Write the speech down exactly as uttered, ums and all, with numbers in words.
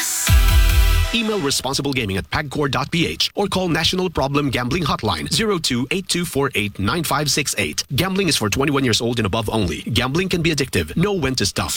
Plus. Email responsiblegaming at pagcor dot p h or call National Problem Gambling Hotline zero two eight two four eight nine five six eight. Gambling is for twenty-one years old and above only. Gambling can be addictive. Know when to stop.